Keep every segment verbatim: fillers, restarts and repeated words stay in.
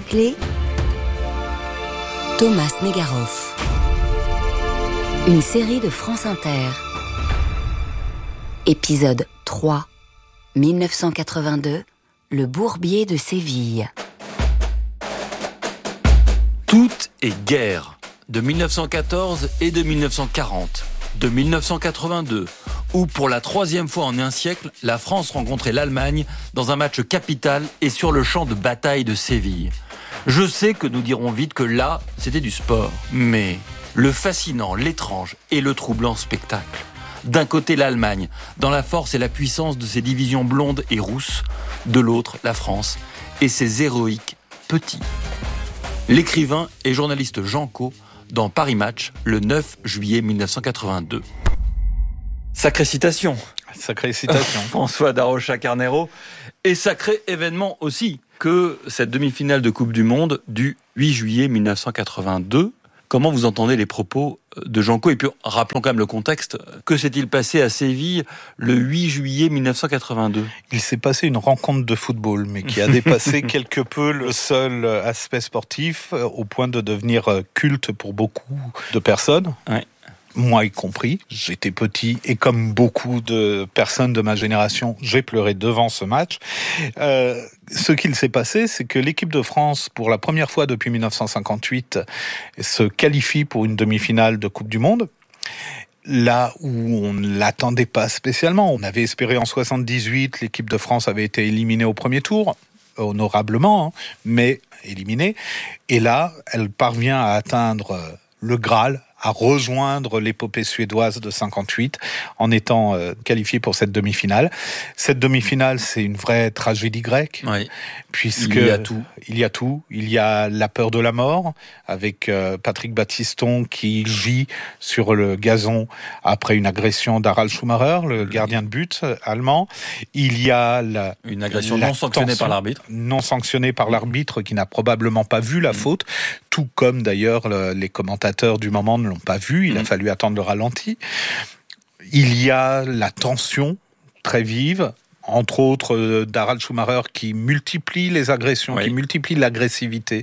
clés, Thomas Negaroff. Une série de France Inter. Épisode trois, dix-neuf cent quatre-vingt-deux, le bourbier de Séville. Tout est guerre, de dix-neuf cent quatorze et de dix-neuf cent quarante, de dix-neuf cent quatre-vingt-deux, où pour la troisième fois en un siècle, la France rencontrait l'Allemagne dans un match capital et sur le champ de bataille de Séville. Je sais que nous dirons vite que là, c'était du sport, mais le fascinant, l'étrange et le troublant spectacle. D'un côté l'Allemagne, dans la force et la puissance de ses divisions blondes et rousses, de l'autre la France et ses héroïques petits. L'écrivain et journaliste Jean Caux dans Paris Match le neuf juillet dix-neuf cent quatre-vingt-deux. Sacrée citation. Sacrée citation. François Darocha-Carnero. Et sacré événement aussi que cette demi-finale de Coupe du Monde du huit juillet dix-neuf cent quatre-vingt-deux. Comment vous entendez les propos de Jean Caux ? Et puis rappelons quand même le contexte. Que s'est-il passé à Séville le huit juillet dix-neuf cent quatre-vingt-deux ? Il s'est passé une rencontre de football, mais qui a dépassé quelque peu le seul aspect sportif, au point de devenir culte pour beaucoup de personnes. Ouais. Moi y compris, j'étais petit et comme beaucoup de personnes de ma génération, j'ai pleuré devant ce match. Euh, ce qu'il s'est passé, c'est que l'équipe de France, pour la première fois depuis dix-neuf cent cinquante-huit, se qualifie pour une demi-finale de Coupe du Monde. Là où on ne l'attendait pas spécialement. On avait espéré en soixante-dix-huit, l'équipe de France avait été éliminée au premier tour, honorablement, hein, mais éliminée. Et là, elle parvient à atteindre le Graal, à rejoindre l'épopée suédoise de cinquante-huit en étant euh, qualifié pour cette demi-finale. Cette demi-finale, c'est une vraie tragédie grecque. Oui. Puisque il y a tout. Il y a tout. Il y a la peur de la mort, avec euh, Patrick Battiston qui gît sur le gazon après une agression d'Harald Schumacher, le gardien de but allemand. Il y a la, une agression la non sanctionnée tension, par l'arbitre. Non sanctionnée par l'arbitre, qui n'a probablement pas vu la mmh. faute, tout comme d'ailleurs le, les commentateurs du moment ne l'ont pas vu. Il mmh. a fallu attendre le ralenti. Il y a la tension très vive, entre autres euh, d'Harald Schumacher, qui multiplie les agressions, oui. qui multiplie l'agressivité.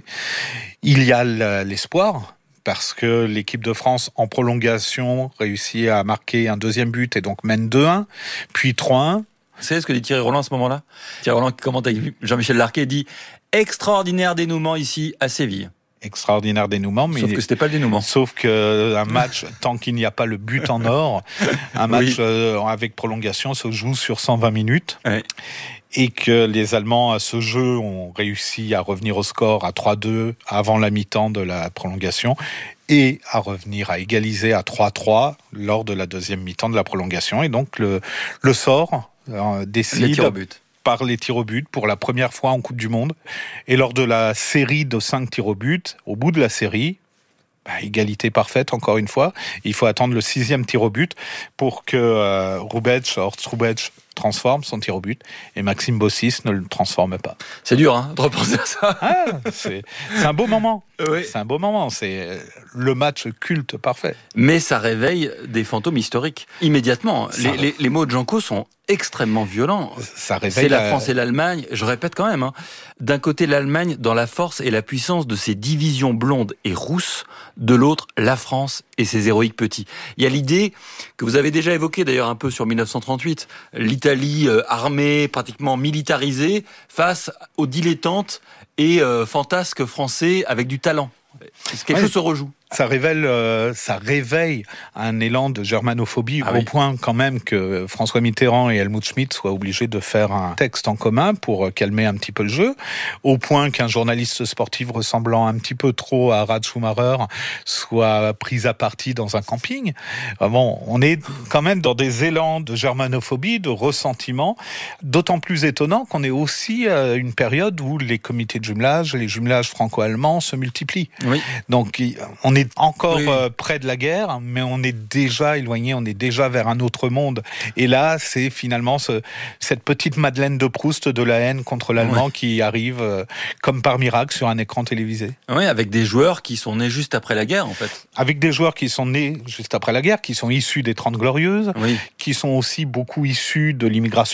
Il y a l'espoir, parce que l'équipe de France, en prolongation, réussit à marquer un deuxième but et donc mène deux un, puis trois un. Vous savez ce que dit Thierry Roland à ce moment-là ? Thierry Roland qui commente avec Jean-Michel Larquet dit « Extraordinaire dénouement ici à Séville ». Extraordinaire dénouement, mais sauf que c'était pas le dénouement. Sauf que un match, tant qu'il n'y a pas le but en or, un match oui. euh, avec prolongation se joue sur cent vingt minutes. Oui. Et que les Allemands, à ce jeu, ont réussi à revenir au score à trois deux avant la mi-temps de la prolongation et à revenir à égaliser à trois trois lors de la deuxième mi-temps de la prolongation. Et donc, le, le sort euh, décide... Les tirs au but. Par les tirs au but pour la première fois en Coupe du Monde. Et lors de la série de cinq tirs au but, au bout de la série, bah, égalité parfaite encore une fois, il faut attendre le sixième tir au but pour que euh, Hrubesch, Horst Hrubesch, transforme son tir au but et Maxime Bossis ne le transforme pas. C'est dur hein, de repenser à ça. Ah, c'est, c'est un beau moment. Oui. C'est un beau moment. C'est le match culte parfait. Mais ça réveille des fantômes historiques immédiatement. Les, les, les mots de Jean Caux sont extrêmement violents. Ça réveille c'est la, la France et l'Allemagne. Je répète quand même. Hein. D'un côté l'Allemagne dans la force et la puissance de ses divisions blondes et rousses. De l'autre la France et ses héroïques petits. Il y a l'idée que vous avez déjà évoquée d'ailleurs un peu sur dix-neuf cent trente-huit. L'Italie euh, armée, pratiquement militarisée, face aux dilettantes et euh, fantasques français avec du talent. Quelque ouais, chose se rejoue. Ça révèle, euh, ça réveille un élan de germanophobie ah au oui. point quand même que François Mitterrand et Helmut Schmidt soient obligés de faire un texte en commun pour calmer un petit peu le jeu, au point qu'un journaliste sportif ressemblant un petit peu trop à Harald Schumacher soit pris à partie dans un camping. Bon, on est quand même dans des élans de germanophobie, de ressentiment, d'autant plus étonnant qu'on est aussi à une période où les comités de jumelage, les jumelages franco-allemands se multiplient. Oui. Donc, on est encore oui. euh, près de la guerre, mais on est déjà éloigné, on est déjà vers un autre monde. Et là, c'est finalement ce, cette petite Madeleine de Proust de la haine contre l'Allemand oui. qui arrive euh, comme par miracle sur un écran télévisé. Oui, avec des joueurs qui sont nés juste après la guerre, en fait. Avec des joueurs qui sont nés juste après la guerre, qui sont issus des Trente Glorieuses, oui. qui sont aussi beaucoup issus de l'immigration.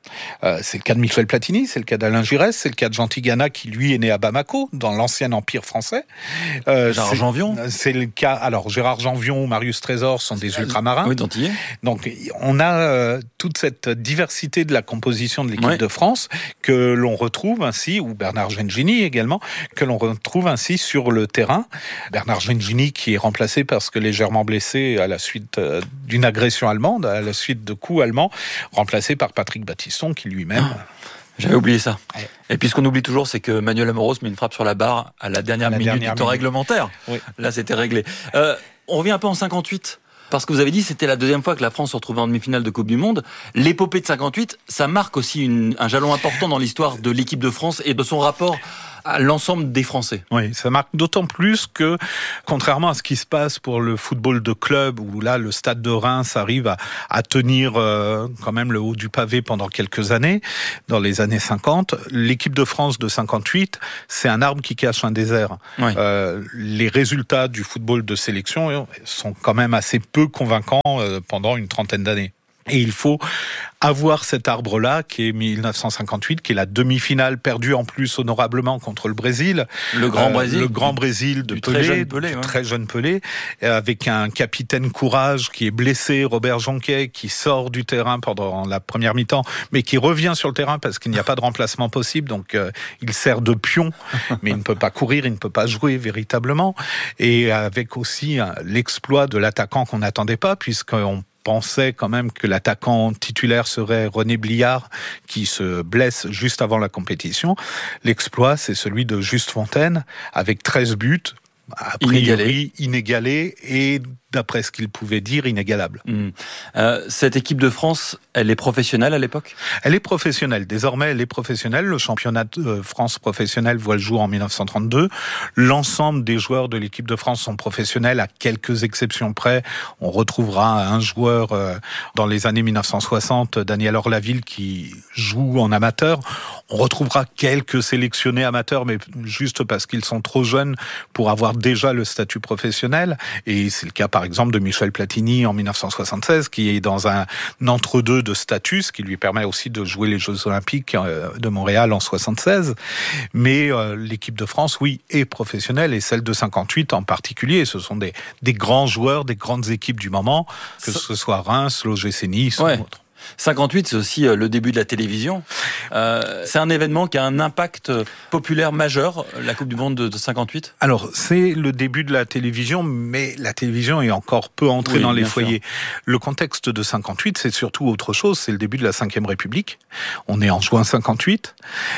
Euh, c'est le cas de Michel Platini, c'est le cas d'Alain Giresse, c'est le cas de Jean Tigana qui lui est né à Bamako, dans l'ancien empire français. Euh, Gérard c'est, Janvion. C'est le cas. Alors Gérard Janvion ou Marius Trésor sont des ultramarins. Oui, d'Antillais. Donc on a euh, toute cette diversité de la composition de l'équipe ouais. de France que l'on retrouve ainsi, ou Bernard Gengini également, que l'on retrouve ainsi sur le terrain. Bernard Gengini qui est remplacé parce que légèrement blessé à la suite euh, d'une agression allemande, à la suite de coups allemands, remplacé par Patrick Battiston qui lui-même... Ah. J'avais oublié ça. Ouais. Et puis ce qu'on oublie toujours, c'est que Manuel Amoros met une frappe sur la barre à la dernière la minute dernière du temps minute. réglementaire. Oui. Là, c'était réglé. Euh, on revient un peu en cinquante-huit. Parce que vous avez dit que c'était la deuxième fois que la France se retrouvait en demi-finale de Coupe du Monde. L'épopée de cinquante-huit, ça marque aussi une, un jalon important dans l'histoire de l'équipe de France et de son rapport à l'ensemble des Français. Oui, ça marque d'autant plus que, contrairement à ce qui se passe pour le football de club, où là, le stade de Reims arrive à, à tenir euh, quand même le haut du pavé pendant quelques années, dans les années cinquante, l'équipe de France de cinquante-huit, c'est un arbre qui cache un désert. Oui. Euh, les résultats du football de sélection sont quand même assez peu convaincants euh, pendant une trentaine d'années. Et il faut avoir cet arbre-là, qui est mille neuf cent cinquante-huit, qui est la demi-finale perdue en plus honorablement contre le Brésil. Le grand euh, Brésil. Le grand Brésil de du Pelé. Très jeune Pelé, du ouais. très jeune Pelé. Avec un capitaine courage qui est blessé, Robert Jonquet, qui sort du terrain pendant la première mi-temps, mais qui revient sur le terrain parce qu'il n'y a pas de remplacement possible. Donc, euh, il sert de pion, mais il ne peut pas courir, il ne peut pas jouer véritablement. Et avec aussi hein, l'exploit de l'attaquant qu'on n'attendait pas, puisqu'on pensait quand même que l'attaquant titulaire serait René Bliard, qui se blesse juste avant la compétition. L'exploit, c'est celui de Juste Fontaine, avec treize buts, a priori inégalés, et d'après ce qu'il pouvait dire, inégalable. Mmh. Euh, cette équipe de France, elle est professionnelle à l'époque ? Elle est professionnelle. Désormais, elle est professionnelle. Le championnat de France professionnel voit le jour en mille neuf cent trente-deux. L'ensemble des joueurs de l'équipe de France sont professionnels, à quelques exceptions près. On retrouvera un joueur euh, dans les années mille neuf cent soixante, Daniel Orlaville, qui joue en amateur. On retrouvera quelques sélectionnés amateurs, mais juste parce qu'ils sont trop jeunes pour avoir déjà le statut professionnel. Et c'est le cas, par exemple, de Michel Platini en mille neuf cent soixante-seize, qui est dans un entre-deux de statut, ce qui lui permet aussi de jouer les Jeux Olympiques de Montréal en soixante-seize. Mais euh, l'équipe de France, oui, est professionnelle, et celle de cinquante-huit en particulier. Ce sont des, des grands joueurs, des grandes équipes du moment, que ce soit Reims, l'O G C Nice ouais. ou autre. cinquante-huit, c'est aussi le début de la télévision. Euh, c'est un événement qui a un impact populaire majeur, la Coupe du Monde de cinquante-huit ? Alors, c'est le début de la télévision, mais la télévision est encore peu entrée oui, dans les foyers. Sûr. Le contexte de cinquante-huit, c'est surtout autre chose. C'est le début de la cinquième République. On est en juin cinquante-huit.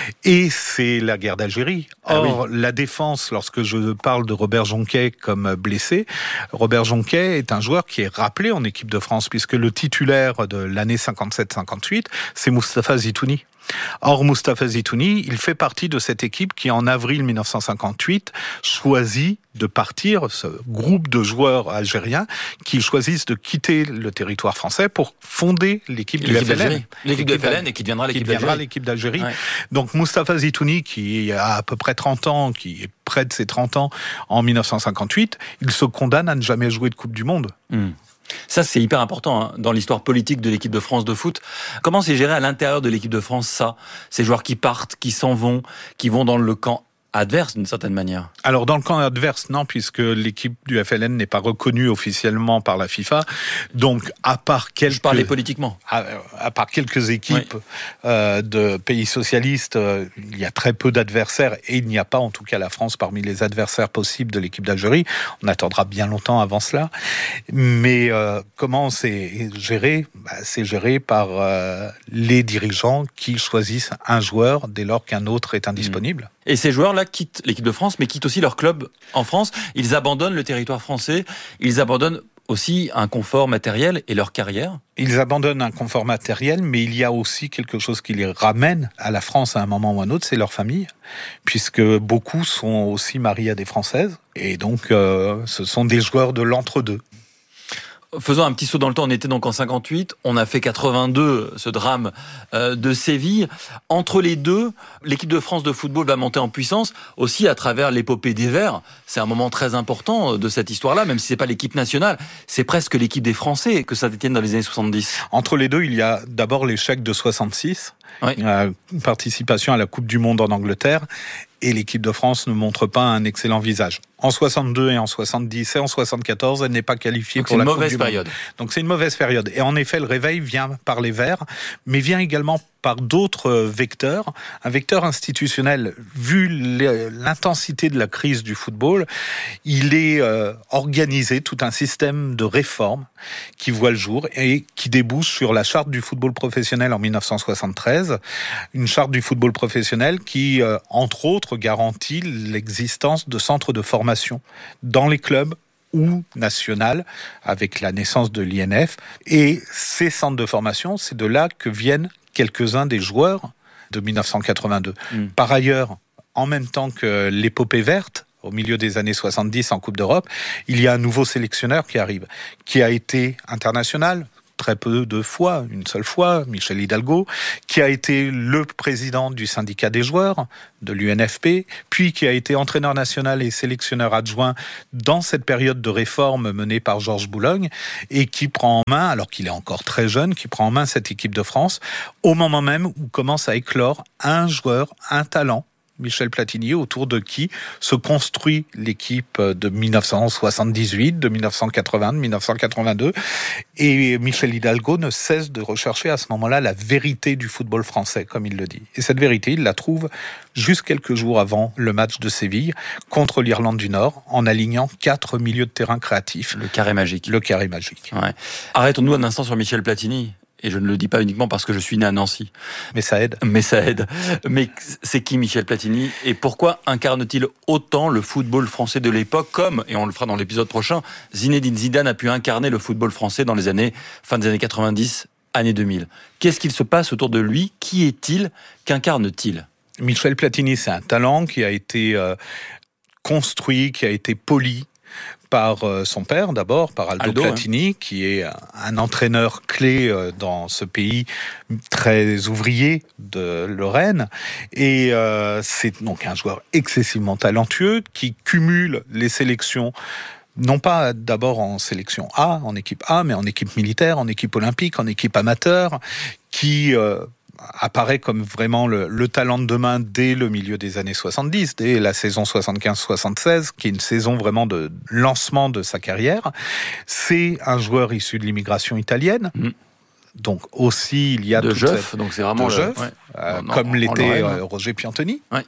Et c'est la guerre d'Algérie. Or, ah oui. la défense, lorsque je parle de Robert Jonquet comme blessé, Robert Jonquet est un joueur qui est rappelé en équipe de France, puisque le titulaire de l'année cinquante-sept cinquante-huit, c'est Moustapha Zitouni. Or, Moustapha Zitouni, il fait partie de cette équipe qui, en avril mille neuf cent cinquante-huit, choisit de partir, ce groupe de joueurs algériens qui choisissent de quitter le territoire français pour fonder l'équipe du F L N. L'équipe du F L N et qui deviendra l'équipe qui deviendra d'Algérie. l'équipe d'Algérie. Ouais. Donc, Moustapha Zitouni, qui a à peu près trente ans, qui est près de ses trente ans en mille neuf cent cinquante-huit, il se condamne à ne jamais jouer de Coupe du Monde. Mmh. Ça, c'est hyper important hein, dans l'histoire politique de l'équipe de France de foot. Comment c'est géré à l'intérieur de l'équipe de France, ça ? Ces joueurs qui partent, qui s'en vont, qui vont dans le camp adverse d'une certaine manière. Alors dans le camp adverse, non, puisque l'équipe du F L N n'est pas reconnue officiellement par la FIFA. Donc à part quelques... Je parlais politiquement. À, à part quelques équipes oui. euh, de pays socialistes, euh, il y a très peu d'adversaires, et il n'y a pas en tout cas la France parmi les adversaires possibles de l'équipe d'Algérie. On attendra bien longtemps avant cela. Mais euh, comment c'est géré ? Bah, c'est géré par euh, les dirigeants qui choisissent un joueur dès lors qu'un autre est indisponible. Mmh. Et ces joueurs-là quittent l'équipe de France, mais quittent aussi leur club en France. Ils abandonnent le territoire français, ils abandonnent aussi un confort matériel et leur carrière. Ils abandonnent un confort matériel, mais il y a aussi quelque chose qui les ramène à la France à un moment ou à un autre, c'est leur famille, puisque beaucoup sont aussi mariés à des Françaises, et donc euh, ce sont des joueurs de l'entre-deux. Faisons un petit saut dans le temps, on était donc en cinquante-huit, on a fait quatre-vingt-deux, ce drame euh, de Séville. Entre les deux, l'équipe de France de football va monter en puissance, aussi à travers l'épopée des Verts. C'est un moment très important de cette histoire-là, même si c'est pas l'équipe nationale, c'est presque l'équipe des Français que ça détienne dans les années soixante-dix. Entre les deux, il y a d'abord l'échec de soixante-six, Oui. Euh, participation à la Coupe du Monde en Angleterre. Et l'équipe de France ne montre pas un excellent visage. En soixante-deux et en soixante-dix et en soixante-quatorze, elle n'est pas qualifiée Donc pour la Coupe du Monde. C'est une mauvaise période. Donc c'est une mauvaise période. Et en effet, le réveil vient par les Verts, mais vient également par d'autres vecteurs. Un vecteur institutionnel, vu l'intensité de la crise du football, il est euh, organisé tout un système de réformes qui voit le jour et qui débouche sur la charte du football professionnel en dix-neuf cent soixante-treize. Une charte du football professionnel qui, euh, entre autres, garantit l'existence de centres de formation dans les clubs ou nationales, avec la naissance de l'I N F. Et ces centres de formation, c'est de là que viennent quelques-uns des joueurs de dix-neuf cent quatre-vingt-deux. Mmh. Par ailleurs, en même temps que l'épopée verte, au milieu des années soixante-dix en Coupe d'Europe, il y a un nouveau sélectionneur qui arrive, qui a été international, très peu de fois, une seule fois, Michel Hidalgo, qui a été le président du syndicat des joueurs de l'U N F P, puis qui a été entraîneur national et sélectionneur adjoint dans cette période de réforme menée par Georges Boulogne, et qui prend en main, alors qu'il est encore très jeune, qui prend en main cette équipe de France, au moment même où commence à éclore un joueur, un talent, Michel Platini, autour de qui se construit l'équipe de dix-neuf cent soixante-dix-huit, de dix-neuf cent quatre-vingts, de dix-neuf cent quatre-vingt-deux. Et Michel Hidalgo ne cesse de rechercher à ce moment-là la vérité du football français, comme il le dit. Et cette vérité, il la trouve juste quelques jours avant le match de Séville contre l'Irlande du Nord, en alignant quatre milieux de terrain créatifs. Le carré magique. Le carré magique. Ouais. Arrêtons-nous un instant sur Michel Platini. Et je ne le dis pas uniquement parce que je suis né à Nancy. Mais ça aide. Mais ça aide. Mais c'est qui Michel Platini ? Et pourquoi incarne-t-il autant le football français de l'époque, comme, et on le fera dans l'épisode prochain, Zinedine Zidane a pu incarner le football français dans les années, fin des années quatre-vingt-dix, années deux mille. Qu'est-ce qu'il se passe autour de lui ? Qui est-il ? Qu'incarne-t-il ? Michel Platini, c'est un talent qui a été euh, construit, qui a été poli, par son père d'abord, par Aldo, Aldo Platini, hein. qui est un entraîneur clé dans ce pays très ouvrier de Lorraine. Et euh, c'est donc un joueur excessivement talentueux qui cumule les sélections, non pas d'abord en sélection A, en équipe A, mais en équipe militaire, en équipe olympique, en équipe amateur, qui... Euh, apparaît comme vraiment le, le talent de demain dès le milieu des années soixante-dix, dès la saison soixante-quinze soixante-seize, qui est une saison vraiment de lancement de sa carrière. C'est un joueur issu de l'immigration italienne. Mmh. Donc aussi, il y a de toute Jeuf, cette... donc c'est vraiment de le... Jeuf, ouais. euh, non, comme non, l'était euh, Roger Piantoni, ouais.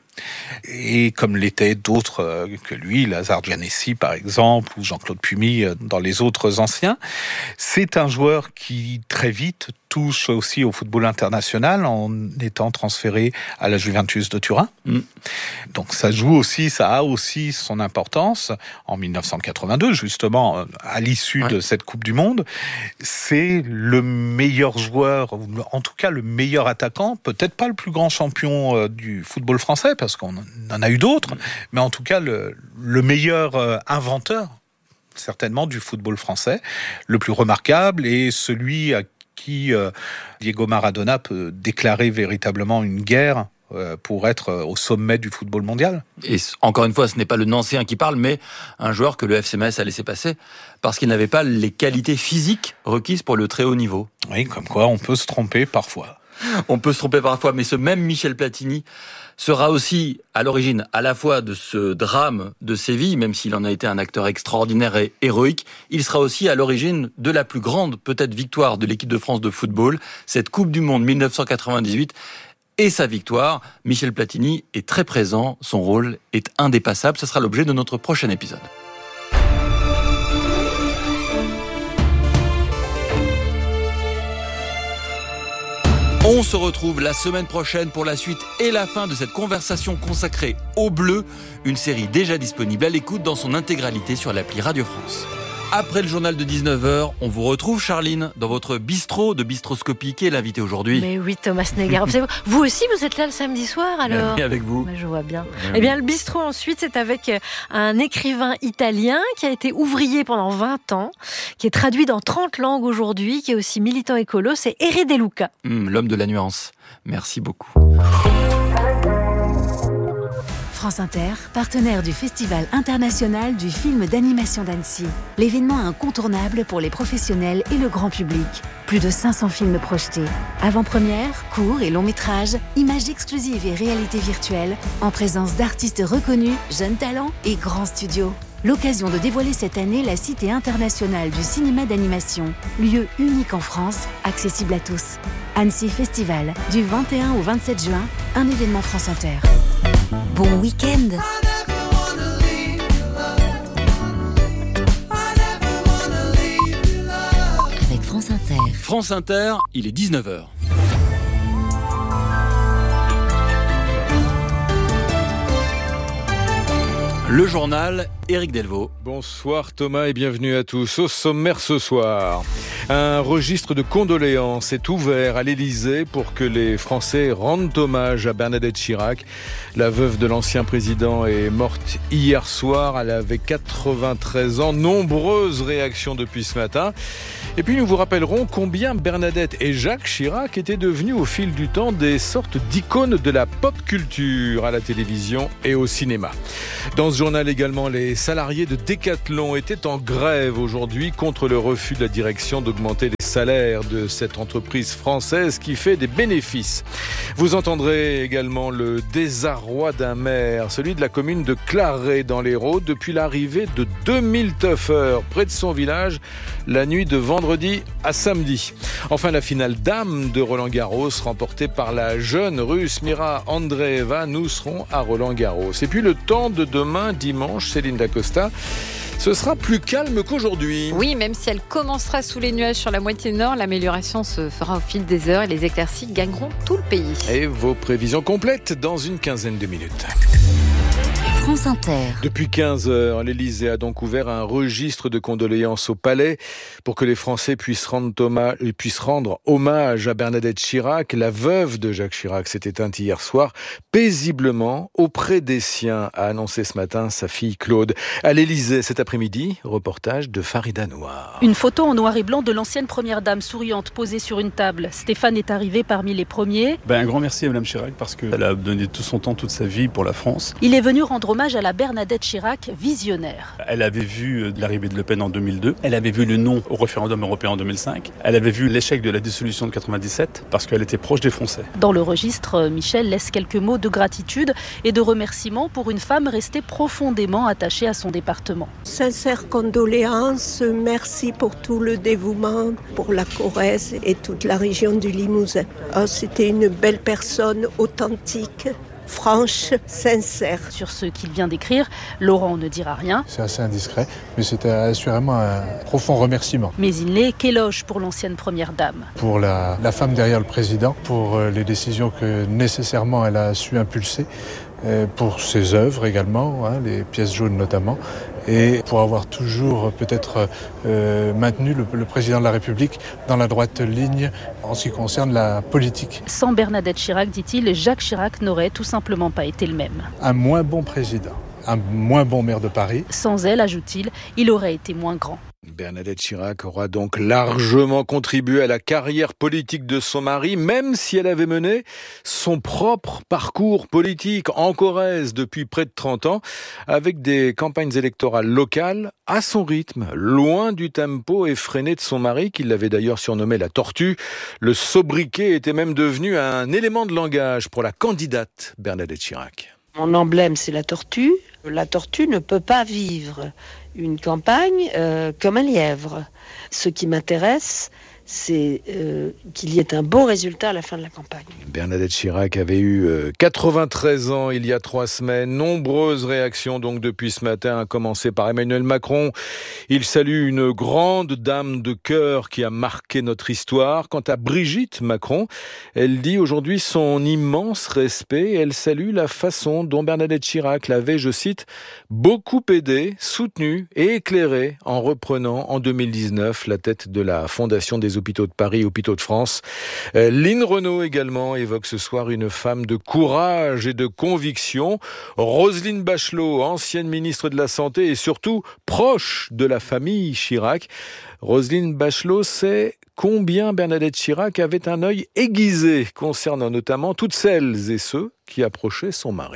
et comme l'étaient d'autres euh, que lui, Lazare Giannessi par exemple, ou Jean-Claude Pumy euh, dans les autres anciens. C'est un joueur qui très vite touche aussi au football international en étant transféré à la Juventus de Turin. Mm. Donc ça joue aussi, ça a aussi son importance. En dix-neuf cent quatre-vingt-deux, justement, à l'issue ouais. de cette Coupe du Monde, c'est le meilleur joueur, ou en tout cas le meilleur attaquant, peut-être pas le plus grand champion euh, du football français, parce qu'on en a eu d'autres, mm. mais en tout cas le, le meilleur euh, inventeur, certainement, du football français, le plus remarquable, et celui à qui euh, Diego Maradona peut déclarer véritablement une guerre euh, pour être euh, au sommet du football mondial. Et encore une fois, ce n'est pas le Nancéen qui parle, mais un joueur que le F C Metz a laissé passer parce qu'il n'avait pas les qualités physiques requises pour le très haut niveau. Oui, comme quoi on peut se tromper parfois. On peut se tromper parfois, mais ce même Michel Platini sera aussi à l'origine à la fois de ce drame de Séville, même s'il en a été un acteur extraordinaire et héroïque, il sera aussi à l'origine de la plus grande peut-être victoire de l'équipe de France de football, cette Coupe du Monde dix-neuf cent quatre-vingt-dix-huit, et sa victoire. Michel Platini est très présent, son rôle est indépassable, ce sera l'objet de notre prochain épisode. On se retrouve la semaine prochaine pour la suite et la fin de cette conversation consacrée au bleu, une série déjà disponible à l'écoute dans son intégralité sur l'appli Radio France. Après le journal de dix-neuf heures, on vous retrouve, Charline, dans votre bistrot de Bistroscopie. Qui est l'invité aujourd'hui ? Mais oui, Thomas Negard. Vous aussi, vous êtes là le samedi soir, alors ? Oui, avec vous. Mais je vois bien. Oui. Eh bien, le bistrot, ensuite, c'est avec un écrivain italien qui a été ouvrier pendant vingt ans, qui est traduit dans trente langues aujourd'hui, qui est aussi militant écolo, c'est Erre De Luca. Mmh, l'homme de la nuance. Merci beaucoup. France Inter, partenaire du Festival international du film d'animation d'Annecy. L'événement incontournable pour les professionnels et le grand public. Plus de cinq cents films projetés. Avant-première, courts et longs métrages, images exclusives et réalité virtuelle, en présence d'artistes reconnus, jeunes talents et grands studios. L'occasion de dévoiler cette année la Cité internationale du cinéma d'animation, lieu unique en France, accessible à tous. Annecy Festival, du vingt et un au vingt-sept juin, un événement France Inter. Bon week-end. Avec France Inter. France Inter, il est dix-neuf heures. Le journal, Éric Delvaux. Bonsoir Thomas et bienvenue à tous. Au sommaire ce soir, un registre de condoléances est ouvert à l'Élysée pour que les Français rendent hommage à Bernadette Chirac. La veuve de l'ancien président est morte hier soir. Elle avait quatre-vingt-treize ans. Nombreuses réactions depuis ce matin. Et puis nous vous rappellerons combien Bernadette et Jacques Chirac étaient devenus au fil du temps des sortes d'icônes de la pop culture à la télévision et au cinéma. Dans ce journal également, les salariés de Decathlon étaient en grève aujourd'hui contre le refus de la direction d'augmenter les salaires de cette entreprise française qui fait des bénéfices. Vous entendrez également le désarroi d'un maire, celui de la commune de Clarey dans l'Hérault, depuis l'arrivée de deux mille tuffeurs près de son village la nuit de vendredi à samedi. Enfin, la finale dames de Roland-Garros remportée par la jeune russe Mira Andreeva. Nous serons à Roland-Garros. Et puis le temps de demain, dimanche, Céline Dacosta. Ce sera plus calme qu'aujourd'hui. Oui, même si elle commencera sous les nuages sur la moitié nord, l'amélioration se fera au fil des heures et les éclaircies gagneront tout le pays. Et vos prévisions complètes dans une quinzaine de minutes. France Inter. Depuis quinze heures, l'Élysée a donc ouvert un registre de condoléances au Palais pour que les Français puissent rendre hommage, puissent rendre hommage à Bernadette Chirac. La veuve de Jacques Chirac s'est éteinte hier soir, paisiblement, auprès des siens, a annoncé ce matin sa fille Claude. À l'Élysée cet après-midi, reportage de Farida Noir. Une photo en noir et blanc de l'ancienne première dame souriante posée sur une table. Stéphane est arrivé parmi les premiers. Ben, un grand merci à Mme Chirac parce qu'elle a donné tout son temps, toute sa vie pour la France. Il est venu rendre hommage à la Bernadette Chirac, visionnaire. Elle avait vu l'arrivée de Le Pen en deux mille deux, elle avait vu le non au référendum européen en deux mille cinq, elle avait vu l'échec de la dissolution de quatre-vingt-dix-sept parce qu'elle était proche des Français. Dans le registre, Michel laisse quelques mots de gratitude et de remerciement pour une femme restée profondément attachée à son département. Sincères condoléances, merci pour tout le dévouement pour la Corrèze et toute la région du Limousin. Oh, c'était une belle personne, authentique, franche, sincère. Sur ce qu'il vient d'écrire, Laurent ne dira rien. C'est assez indiscret, mais c'était assurément un profond remerciement. Mais il n'est qu'éloge pour l'ancienne première dame. Pour la, la femme derrière le président, pour les décisions que nécessairement elle a su impulser, pour ses œuvres également, hein, les pièces jaunes notamment, et pour avoir toujours peut-être euh, maintenu le, le président de la République dans la droite ligne en ce qui concerne la politique. Sans Bernadette Chirac, dit-il, Jacques Chirac n'aurait tout simplement pas été le même. Un moins bon président, un moins bon maire de Paris. Sans elle, ajoute-t-il, il aurait été moins grand. Bernadette Chirac aura donc largement contribué à la carrière politique de son mari, même si elle avait mené son propre parcours politique en Corrèze depuis près de trente ans, avec des campagnes électorales locales à son rythme, loin du tempo effréné de son mari, qui l'avait d'ailleurs surnommé la tortue. Le sobriquet était même devenu un élément de langage pour la candidate Bernadette Chirac. Mon emblème, c'est la tortue. La tortue ne peut pas vivre une campagne euh, comme un lièvre. Ce qui m'intéresse, c'est euh, qu'il y ait un beau résultat à la fin de la campagne. Bernadette Chirac avait eu euh, quatre-vingt-treize ans il y a trois semaines. Nombreuses réactions donc depuis ce matin, à commencer par Emmanuel Macron. Il salue une grande dame de cœur qui a marqué notre histoire. Quant à Brigitte Macron, elle dit aujourd'hui son immense respect. Elle salue la façon dont Bernadette Chirac l'avait, je cite, beaucoup aidé, soutenu et éclairé en reprenant en deux mille dix-neuf la tête de la Fondation des hôpitaux de Paris, hôpitaux de France. Euh, Lynn Renaud également évoque ce soir une femme de courage et de conviction. Roselyne Bachelot, ancienne ministre de la Santé et surtout proche de la famille Chirac. Roselyne Bachelot sait combien Bernadette Chirac avait un œil aiguisé concernant notamment toutes celles et ceux qui approchaient son mari.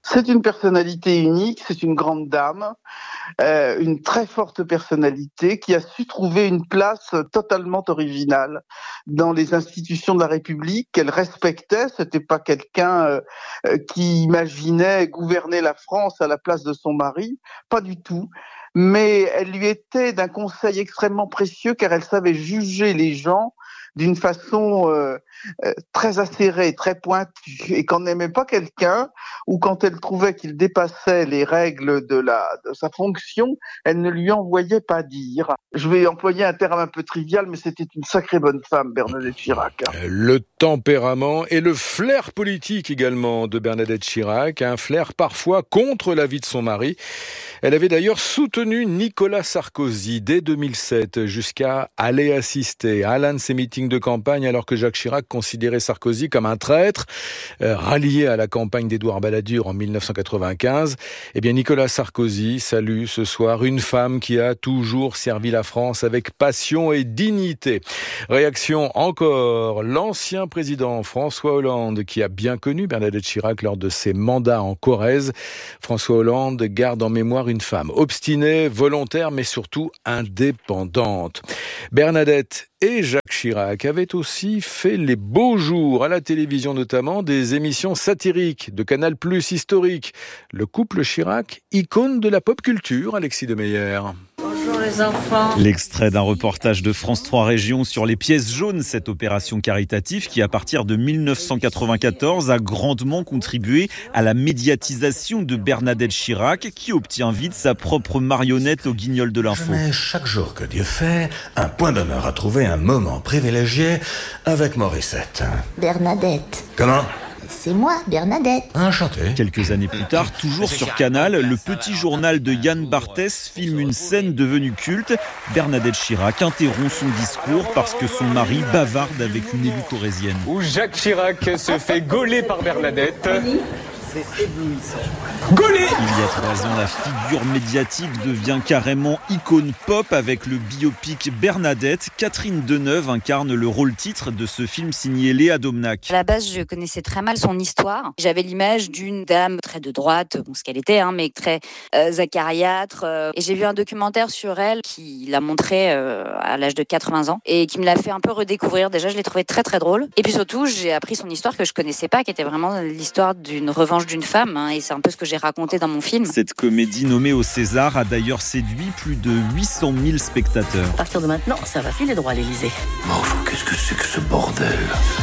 C'est une personnalité unique, c'est une grande dame, euh, une très forte personnalité qui a su trouver une place totalement originale dans les institutions de la République qu'elle respectait. C'était pas quelqu'un euh, qui imaginait gouverner la France à la place de son mari, pas du tout. Mais elle lui était d'un conseil extrêmement précieux car elle savait juger les gens d'une façon euh, euh, très acérée, très pointue. Et quand on n'aimait pas quelqu'un, ou quand elle trouvait qu'il dépassait les règles de, la, de sa fonction, elle ne lui envoyait pas dire. Je vais employer un terme un peu trivial, mais c'était une sacrée bonne femme, Bernadette Chirac. Le tempérament et le flair politique également de Bernadette Chirac, un flair parfois contre l'avis de son mari. Elle avait d'ailleurs soutenu Nicolas Sarkozy dès deux mille sept, jusqu'à aller assister à l'un de ses meetings de campagne alors que Jacques Chirac considérait Sarkozy comme un traître, euh, rallié à la campagne d'Édouard Balladur en mille neuf cent quatre-vingt-quinze. Eh bien, Nicolas Sarkozy salue ce soir une femme qui a toujours servi la France avec passion et dignité. Réaction encore, l'ancien président François Hollande, qui a bien connu Bernadette Chirac lors de ses mandats en Corrèze. François Hollande garde en mémoire une femme obstinée, volontaire, mais surtout indépendante. Bernadette et Jacques Chirac avaient aussi fait les beaux jours à la télévision, notamment des émissions satiriques de Canal Plus historique. Le couple Chirac, icône de la pop culture, Alexis Demeyer. Bonjour les enfants. L'extrait d'un reportage de France trois Régions sur les pièces jaunes, cette opération caritative qui, à partir de mille neuf cent quatre-vingt-quatorze, a grandement contribué à la médiatisation de Bernadette Chirac, qui obtient vite sa propre marionnette au Guignol de l'info. Je mets chaque jour que Dieu fait un point d'honneur à trouver un moment privilégié avec Morissette. Bernadette. Comment ? C'est moi, Bernadette. Enchanté. Quelques années plus tard, toujours sur Canal, le petit journal de Yann Barthès filme une scène devenue culte. Bernadette Chirac interrompt son discours parce que son mari bavarde avec une élue corrézienne. Où Jacques Chirac se fait gauler par Bernadette. C'est éblouissant. Gaulé ! Il y a trois ans, la figure médiatique devient carrément icône pop avec le biopic Bernadette. Catherine Deneuve incarne le rôle-titre de ce film signé Léa Domnac. À la base, je connaissais très mal son histoire. J'avais l'image d'une dame très de droite, bon, ce qu'elle était, hein, mais très euh, acariâtre. Euh, et j'ai vu un documentaire sur elle qui l'a montré euh, à l'âge de quatre-vingts ans et qui me l'a fait un peu redécouvrir. Déjà, je l'ai trouvé très très drôle. Et puis surtout, j'ai appris son histoire que je connaissais pas, qui était vraiment l'histoire d'une revanche d'une femme, hein, et c'est un peu ce que j'ai raconté dans mon film. Cette comédie nommée au César a d'ailleurs séduit plus de huit cent mille spectateurs. À partir de maintenant, ça va filer droit à l'Élysée. Mais enfin, qu'est-ce que c'est que ce bordel ?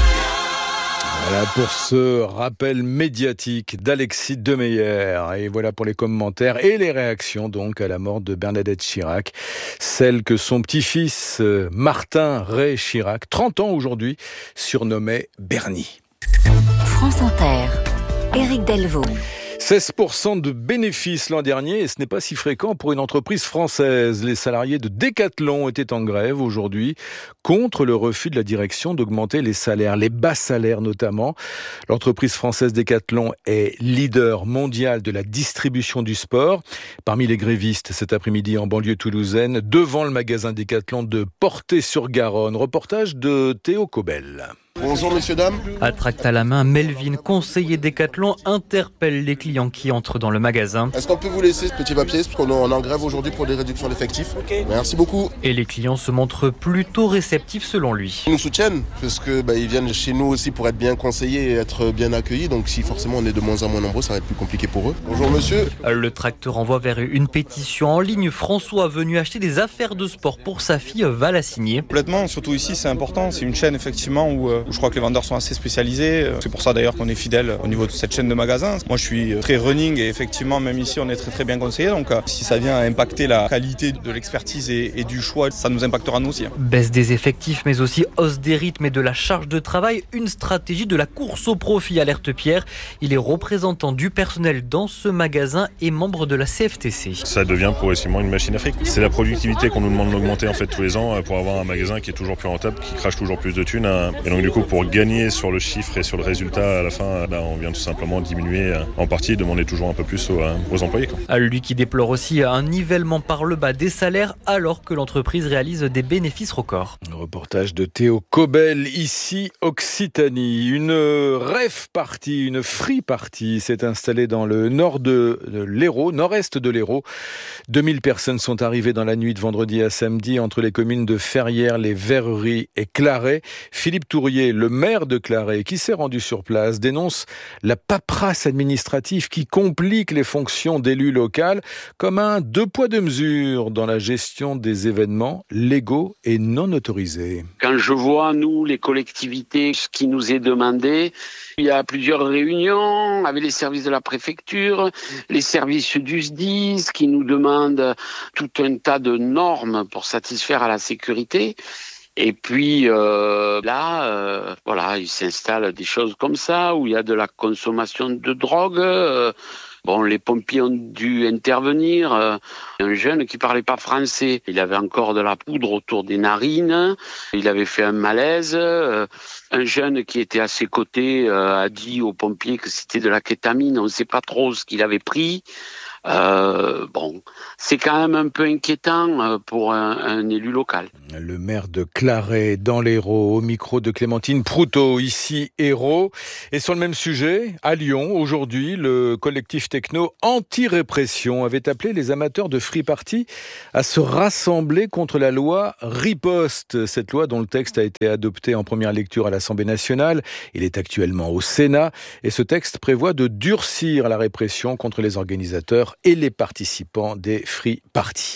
Voilà pour ce rappel médiatique d'Alexis Demeyer. Et voilà pour les commentaires et les réactions donc à la mort de Bernadette Chirac. Celle que son petit-fils Martin Ray Chirac, trente ans aujourd'hui, surnommait Bernie. France Inter. Éric Delvaux. seize pour cent de bénéfices l'an dernier, et ce n'est pas si fréquent pour une entreprise française. Les salariés de Decathlon étaient en grève aujourd'hui contre le refus de la direction d'augmenter les salaires, les bas salaires notamment. L'entreprise française Decathlon est leader mondial de la distribution du sport. Parmi les grévistes cet après-midi en banlieue toulousaine, devant le magasin Decathlon de Portet-sur-Garonne. Reportage de Théo Cobel. Bonjour messieurs, dames. À tract à la main, Melvin, conseiller Decathlon, interpelle les clients qui entrent dans le magasin. Est-ce qu'on peut vous laisser ce petit papier parce qu'on est en grève aujourd'hui pour des réductions d'effectifs. Okay. Merci beaucoup. Et les clients se montrent plutôt réceptifs selon lui. Ils nous soutiennent parce que bah, ils viennent chez nous aussi pour être bien conseillés et être bien accueillis. Donc si forcément on est de moins en moins nombreux, ça va être plus compliqué pour eux. Bonjour monsieur. Le tract renvoie vers une pétition en ligne. François, venu acheter des affaires de sport pour sa fille, va la signer. Complètement, surtout ici c'est important. C'est une chaîne effectivement où euh, je crois que les vendeurs sont assez spécialisés. C'est pour ça d'ailleurs qu'on est fidèle au niveau de cette chaîne de magasins. Moi je suis très running et effectivement même ici on est très très bien conseillé. Donc euh, si ça vient à impacter la qualité de l'expertise et, et du choix, ça nous impactera nous aussi. Baisse des effectifs mais aussi hausse des rythmes et de la charge de travail. Une stratégie de la course au profit, alerte Pierre. Il est représentant du personnel dans ce magasin et membre de la C F T C. Ça devient progressivement une machine à fric. C'est la productivité qu'on nous demande d'augmenter en fait tous les ans pour avoir un magasin qui est toujours plus rentable, qui crache toujours plus de thunes. Et donc du coup pour gagner sur le chiffre et sur le résultat à la fin, bah, on vient tout simplement diminuer en partie et demander toujours un peu plus aux, aux employés, quoi. Lui qui déplore aussi un nivellement par le bas des salaires alors que l'entreprise réalise des bénéfices records. Reportage de Théo Cobel, ici Occitanie. Une rave party, une free party s'est installée dans le nord de l'Hérault, nord-est de l'Hérault. deux mille personnes sont arrivées dans la nuit de vendredi à samedi entre les communes de Ferrières, les Verreries et Claret. Philippe Tourier, le maire de Claret, qui s'est rendu sur place, dénonce la paperasse administrative qui complique les fonctions d'élus locaux comme un deux poids deux mesures dans la gestion des événements légaux et non autorisés. Quand je vois, nous, les collectivités, ce qui nous est demandé, il y a plusieurs réunions avec les services de la préfecture, les services du S D I S qui nous demandent tout un tas de normes pour satisfaire à la sécurité. Et puis euh, là, euh, voilà, il s'installe des choses comme ça, où il y a de la consommation de drogue. Euh, Bon, les pompiers ont dû intervenir. Euh, un jeune qui parlait pas français, il avait encore de la poudre autour des narines. Il avait fait un malaise. Euh, un jeune qui était à ses côtés euh, a dit aux pompiers que c'était de la kétamine. On ne sait pas trop ce qu'il avait pris. Euh, bon, c'est quand même un peu inquiétant pour un, un élu local. Le maire de Claret dans l'Hérault, au micro de Clémentine Proutot, ici Hérault. Et sur le même sujet, à Lyon, aujourd'hui, le collectif techno anti-répression avait appelé les amateurs de free party à se rassembler contre la loi Riposte. Cette loi dont le texte a été adopté en première lecture à l'Assemblée nationale. Il est actuellement au Sénat et ce texte prévoit de durcir la répression contre les organisateurs et les participants des free parties.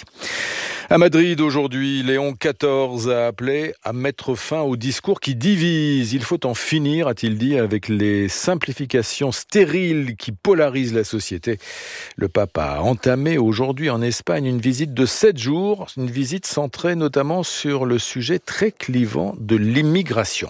À Madrid, aujourd'hui, Léon quatorze a appelé à mettre fin au discours qui divise. Il faut en finir, a-t-il dit, avec les simplifications stériles qui polarisent la société. Le pape a entamé aujourd'hui en Espagne une visite de sept jours, une visite centrée notamment sur le sujet très clivant de l'immigration.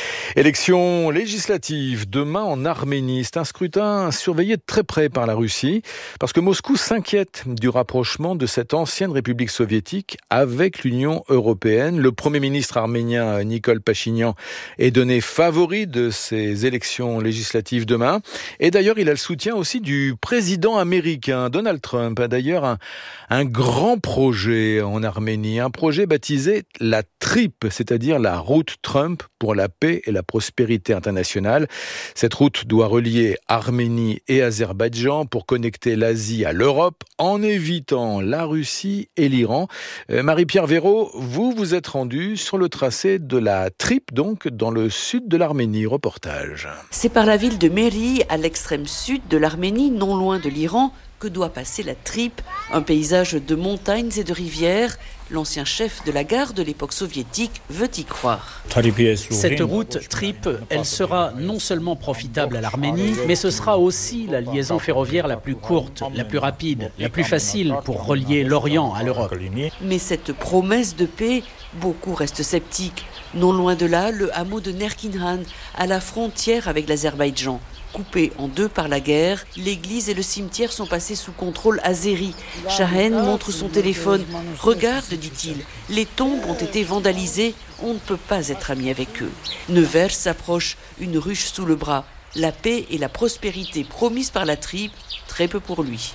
Élection législative demain en Arménie. C'est un scrutin surveillé de très près par la Russie parce que Moscou s'inquiète du rapprochement de cette ancienne république soviétique avec l'Union européenne. Le Premier ministre arménien Nikol Pachinian est donné favori de ces élections législatives demain. Et d'ailleurs, il a le soutien aussi du président américain. Donald Trump a d'ailleurs un, un grand projet en Arménie, un projet baptisé la TRIP, c'est-à-dire la route Trump pour la paix et la prospérité internationale. Cette route doit relier Arménie et Azerbaïdjan pour connecter l'Asie à l'Europe en évitant la Russie et l'Iran. Euh, Marie-Pierre Véraud, vous vous êtes rendue sur le tracé de la TRIP, donc dans le sud de l'Arménie. Reportage. C'est par la ville de Meri, à l'extrême sud de l'Arménie, non loin de l'Iran, que doit passer la TRIP, un paysage de montagnes et de rivières. L'ancien chef de la gare de l'époque soviétique veut y croire. Cette route TRIP, elle sera non seulement profitable à l'Arménie, mais ce sera aussi la liaison ferroviaire la plus courte, la plus rapide, la plus facile pour relier l'Orient à l'Europe. Mais cette promesse de paix, beaucoup restent sceptiques. Non loin de là, le hameau de Nerkinhan, à la frontière avec l'Azerbaïdjan. Coupés en deux par la guerre, l'église et le cimetière sont passés sous contrôle azéri. Shahen montre son téléphone. « Regarde, dit-il, les tombes ont été vandalisées, on ne peut pas être ami avec eux. » Nevers s'approche, une ruche sous le bras. La paix et la prospérité promises par la TRIP, très peu pour lui.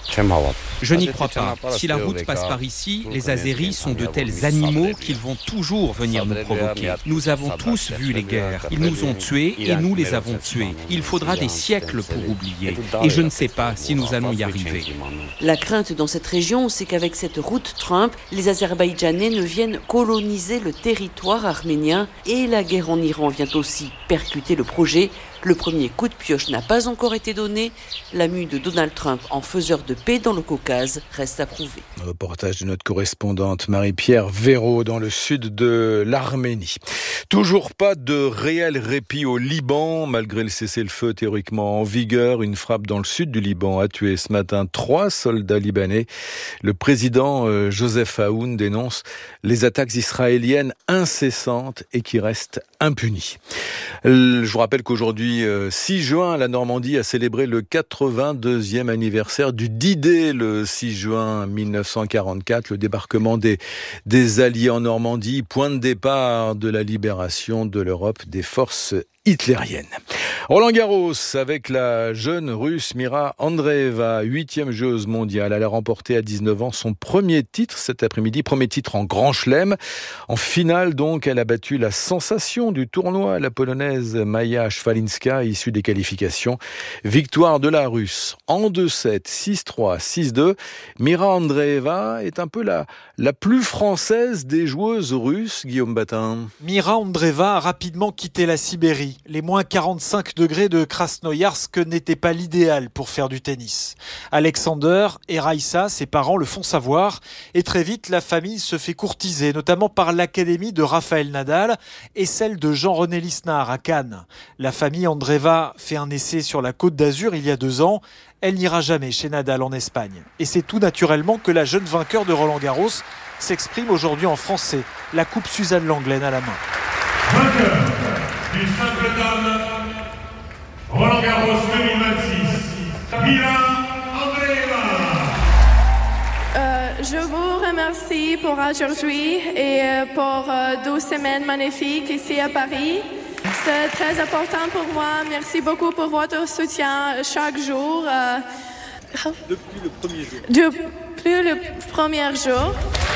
Je n'y crois pas. Si la route passe par ici, les Azéris sont de tels animaux qu'ils vont toujours venir nous provoquer. Nous avons tous vu les guerres. Ils nous ont tués et nous les avons tués. Il faudra des siècles pour oublier. Et je ne sais pas si nous allons y arriver. La crainte dans cette région, c'est qu'avec cette route Trump, les Azerbaïdjanais ne viennent coloniser le territoire arménien et la guerre en Iran vient aussi percuter le projet. Le premier coup de pioche n'a pas encore été donné. La mue de Donald Trump en faiseur de paix dans le Caucase reste approuvée. Reportage de notre correspondante Marie-Pierre Véraud dans le sud de l'Arménie. Toujours pas de réel répit au Liban, malgré le cessez-le-feu théoriquement en vigueur. Une frappe dans le sud du Liban a tué ce matin trois soldats libanais. Le président euh, Joseph Aoun dénonce les attaques israéliennes incessantes et qui restent impunies. Je vous rappelle qu'aujourd'hui, six juin, la Normandie a célébré le quatre-vingt-deuxième anniversaire du D-Day, le six juin mille neuf cent quarante-quatre, le débarquement des, des Alliés en Normandie, point de départ de la libération de l'Europe des forces hitlérienne. Roland Garros avec la jeune russe Mira Andreeva, huitième joueuse mondiale. Elle a remporté à dix-neuf ans son premier titre cet après-midi, premier titre en Grand Chelem. En finale donc, elle a battu la sensation du tournoi, la polonaise Maja Szwalinska, issue des qualifications. Victoire de la russe en deux sept, six trois, six deux. Mira Andreeva est un peu la, la plus française des joueuses russes, Guillaume Batin. Mira Andreeva a rapidement quitté la Sibérie. Les moins quarante-cinq degrés de Krasnoïarsk n'étaient pas l'idéal pour faire du tennis. Alexander et Raïssa, ses parents, le font savoir. Et très vite, la famille se fait courtiser, notamment par l'académie de Raphaël Nadal et celle de Jean-René Lisnard à Cannes. La famille Andreeva fait un essai sur la Côte d'Azur il y a deux ans. Elle n'ira jamais chez Nadal en Espagne. Et c'est tout naturellement que la jeune vainqueur de Roland Garros s'exprime aujourd'hui en français. La coupe Suzanne Lenglen à la main. Vainqueur du simple dame Roland Garros deux mille vingt-six, Mira Andreeva. Euh, je vous remercie pour aujourd'hui et pour euh, deux semaines magnifiques ici à Paris. C'est très important pour moi. Merci beaucoup pour votre soutien chaque jour. Euh, Depuis le premier jour. Depuis le premier jour.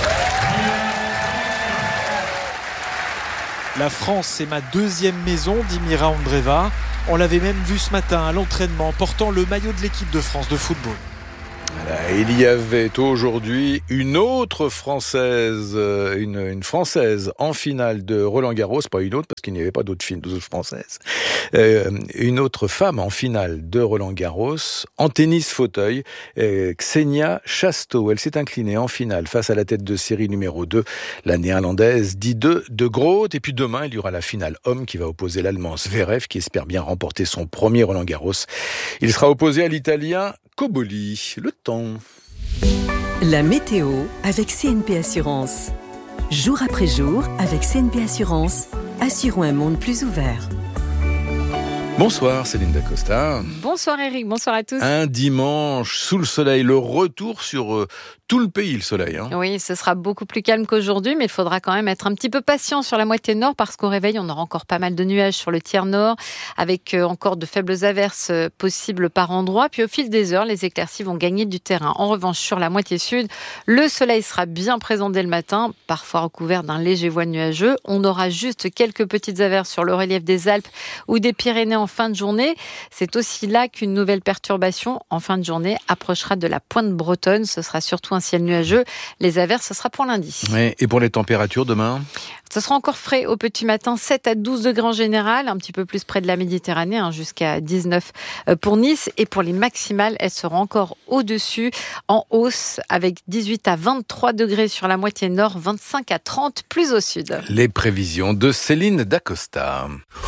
La France, c'est ma deuxième maison, dit Mira Andreeva. On l'avait même vu ce matin à l'entraînement, portant le maillot de l'équipe de France de football. Voilà, il y avait aujourd'hui une autre Française, une, une Française en finale de Roland Garros, pas une autre parce qu'il n'y avait pas d'autres filles, d'autres Françaises, euh, une autre femme en finale de Roland Garros, en tennis fauteuil, euh, Xenia Chasteau. Elle s'est inclinée en finale face à la tête de série numéro deux, la néerlandaise Diede de Groot. Et puis demain, il y aura la finale homme qui va opposer l'Allemand Zverev qui espère bien remporter son premier Roland Garros. Il sera opposé à l'Italien Cobolli. Le temps. La météo avec C N P Assurance. Jour après jour, avec C N P Assurance, assurons un monde plus ouvert. Bonsoir Céline Dacosta. Bonsoir Eric, bonsoir à tous. Un dimanche sous le soleil, le retour sur euh, tout le pays, le soleil. Hein. Oui, ce sera beaucoup plus calme qu'aujourd'hui, mais il faudra quand même être un petit peu patient sur la moitié nord parce qu'au réveil, on aura encore pas mal de nuages sur le tiers nord, avec euh, encore de faibles averses euh, possibles par endroits. Puis au fil des heures, les éclaircies vont gagner du terrain. En revanche, sur la moitié sud, le soleil sera bien présent dès le matin, parfois recouvert d'un léger voile nuageux. On aura juste quelques petites averses sur le relief des Alpes ou des Pyrénées en fin de journée. C'est aussi là qu'une nouvelle perturbation en fin de journée approchera de la pointe bretonne. Ce sera surtout un ciel nuageux. Les averses, ce sera pour lundi. Ouais, et pour les températures demain ? Ce sera encore frais au petit matin, sept à douze degrés en général, un petit peu plus près de la Méditerranée, hein, jusqu'à dix-neuf pour Nice. Et pour les maximales, elles seront encore au-dessus, en hausse, avec dix-huit à vingt-trois degrés sur la moitié nord, vingt-cinq à trente plus au sud. Les prévisions de Céline Dacosta.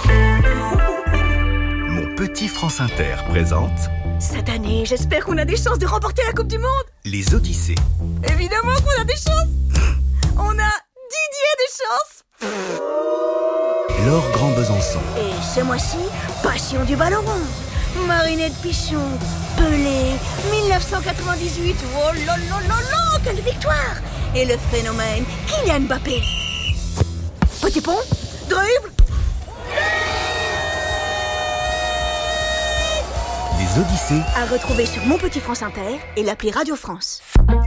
Mon petit France Inter présente... Cette année, j'espère qu'on a des chances de remporter la Coupe du Monde. Les Odyssées. Évidemment qu'on a des chances. On a Didier Deschamps. Laure Grand Besançon. Et ce mois-ci, passion du ballon rond. Marinette Pichon, Pelé, dix-neuf cent quatre-vingt-dix-huit. Oh là là là là, quelle victoire. Et le phénomène, Kylian Mbappé. Petit pont, dribble. Les Odyssées. À retrouver sur Mon Petit France Inter et l'appli Radio France.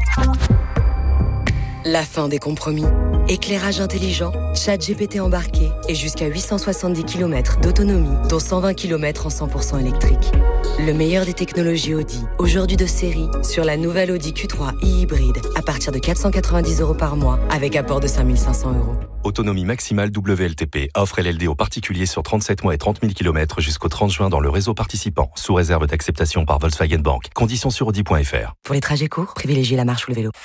La fin des compromis. Éclairage intelligent, chat G P T embarqué et jusqu'à huit cent soixante-dix kilomètres d'autonomie, dont cent vingt kilomètres en cent pour cent électrique. Le meilleur des technologies Audi, aujourd'hui de série, sur la nouvelle Audi Q trois e-hybride, à partir de quatre cent quatre-vingt-dix euros par mois, avec apport de cinq mille cinq cents euros. Autonomie maximale W L T P. Offre L L D aux particuliers sur trente-sept mois et trente mille kilomètres jusqu'au trente juin dans le réseau participant, sous réserve d'acceptation par Volkswagen Bank. Conditions sur Audi point F R. Pour les trajets courts, privilégiez la marche ou le vélo.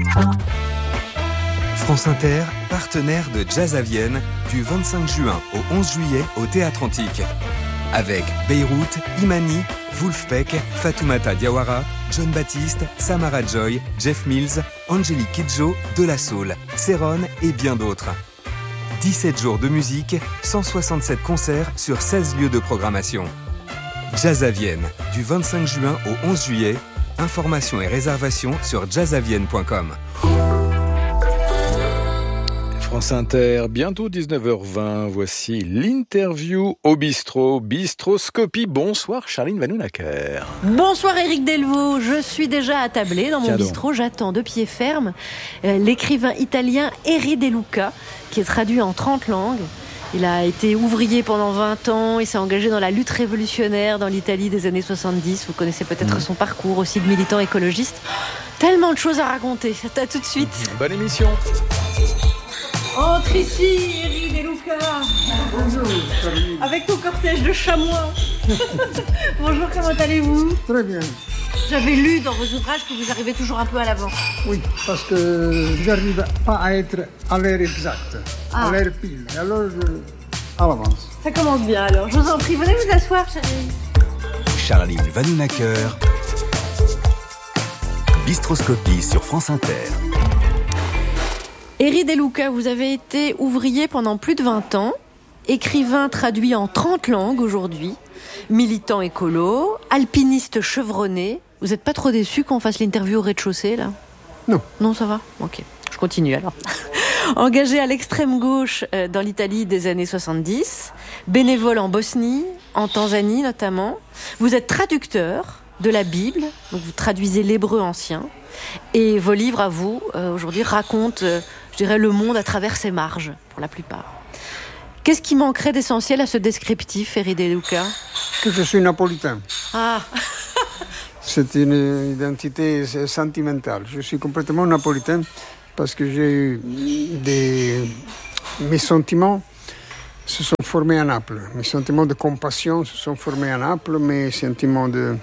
France Inter, partenaire de Jazz à Vienne, du vingt-cinq juin au onze juillet au Théâtre Antique. Avec Beyrouth, Imani, Wolfpack, Fatoumata Diawara, John Baptiste, Samara Joy, Jeff Mills, Angélique Kidjo, De La Soul, Céron et bien d'autres. dix-sept jours de musique, cent soixante-sept concerts sur seize lieux de programmation. Jazz à Vienne, du vingt-cinq juin au onze juillet. Informations et réservations sur jazz à vienne point com. France Inter, bientôt dix-neuf heures vingt, voici l'interview au bistrot, Bistroscopie. Bonsoir Charline Vanhoenacker. Bonsoir Éric Delvaux, je suis déjà attablé dans mon Tiens bistrot, donc. j'attends de pied ferme euh, l'écrivain italien Eri De Luca, qui est traduit en trente langues. Il a été ouvrier pendant vingt ans, il s'est engagé dans la lutte révolutionnaire dans l'Italie des années soixante-dix. Vous connaissez peut-être Mmh. son parcours aussi de militant écologiste. Tellement de choses à raconter, à tout de suite. Bonne émission. Entre ici, Eri De Luca. Bonjour. Avec ton cortège de chamois. Bonjour, comment allez-vous? Très bien. J'avais lu dans vos ouvrages que vous arrivez toujours un peu à l'avance. Oui, parce que je n'arrive pas à être à l'heure exacte, Ah. à l'heure pile. Alors, je... à l'avance. Ça commence bien alors. Je vous en prie, venez vous asseoir, chérie. Charline Vanhoenacker. Bistroscopie sur France Inter. Eri De Luca, vous avez été ouvrier pendant plus de vingt ans, écrivain traduit en trente langues aujourd'hui, militant écolo, alpiniste chevronné. Vous n'êtes pas trop déçu qu'on fasse l'interview au rez-de-chaussée, là? Non. Non, ça va? Ok, je continue alors. Engagé à l'extrême gauche euh, dans l'Italie des années soixante-dix, bénévole en Bosnie, en Tanzanie notamment. Vous êtes traducteur de la Bible, donc vous traduisez l'hébreu ancien, et vos livres à vous, euh, aujourd'hui, racontent, euh, je dirais, le monde à travers ses marges, pour la plupart. Qu'est-ce qui manquerait d'essentiel à ce descriptif, Eri De Luca? Que je suis napolitain. Ah. C'est une identité sentimentale. Je suis complètement napolitain parce que j'ai eu des... Mes sentiments se sont formés à Naples. Mes sentiments de compassion se sont formés à Naples. Mes sentiments de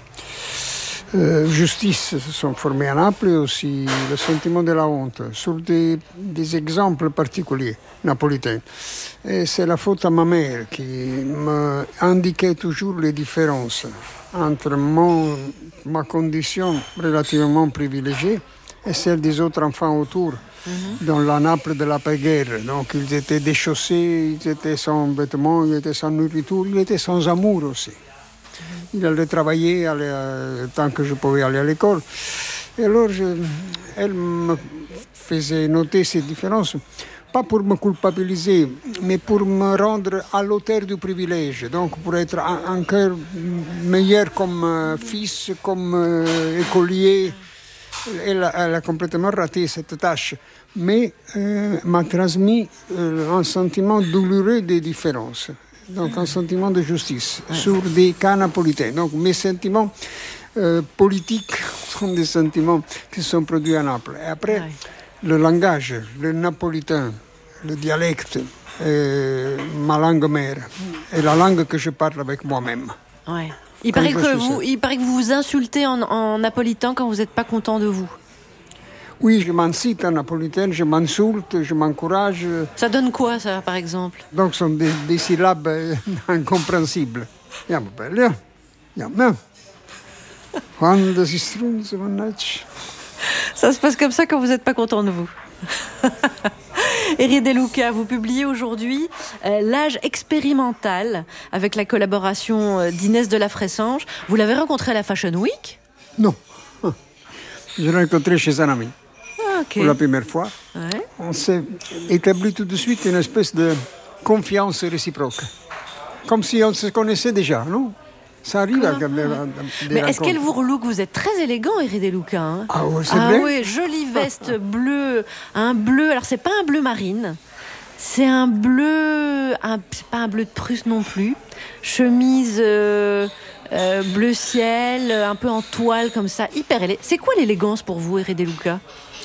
euh, justice se sont formés à Naples. Et aussi le sentiment de la honte, sur des, des exemples particuliers napolitains. Et c'est la faute à ma mère qui m'indiquait toujours les différences entre mon, ma condition relativement privilégiée et celle des autres enfants autour. Mm-hmm. Dans la Naples de l'après-guerre. Donc ils étaient déchaussés, ils étaient sans vêtements, ils étaient sans nourriture, ils étaient sans amour aussi. Mm-hmm. Ils allaient travailler allaient, euh, tant que je pouvais aller à l'école. Et alors je, elle me faisait noter ces différences, pas pour me culpabiliser, mais pour me rendre à l'auteur du privilège. Donc pour être encore meilleur comme euh, fils, comme euh, écolier. Elle a, elle a complètement raté cette tâche, mais euh, m'a transmis euh, un sentiment douloureux des différences, donc un sentiment de justice ouais. sur des cas napolitains. Donc mes sentiments euh, politiques sont des sentiments qui sont produits à Naples. Et après, ouais. le langage, le napolitain, le dialecte, euh, ma langue mère, est la langue que je parle avec moi-même. Ouais. Il paraît, que vous, il paraît que vous vous insultez en, en napolitain quand vous n'êtes pas content de vous. Oui, je m'incite en napolitain, je m'insulte, je m'encourage. Ça donne quoi, ça, par exemple? Donc, ce sont des, des syllabes incompréhensibles. Andiamo bene, andiamo. Quando si strunza, mannaggia. Ça se passe comme ça quand vous n'êtes pas content de vous. Eri De Luca, vous publiez aujourd'hui euh, L'âge expérimental avec la collaboration euh, d'Inès de la Fressange. Vous l'avez rencontré à la Fashion Week? Non. Je l'ai rencontré chez un ami. Ah, okay. Pour la première fois. Ouais. On s'est établi tout de suite une espèce de confiance réciproque. Comme si on se connaissait déjà, non? Ça arrive à, à, à, à Mais est-ce qu'elle vous reloue que vous êtes très élégant, Eri De Luca, hein? Ah oui, c'est ah vrai. Oui, jolie veste bleue, un bleu. Alors c'est pas un bleu marine, c'est un bleu, un, c'est pas un bleu de Prusse non plus. Chemise euh, euh, bleu ciel, un peu en toile comme ça, hyper élégant. C'est quoi l'élégance pour vous, Eri De Luca?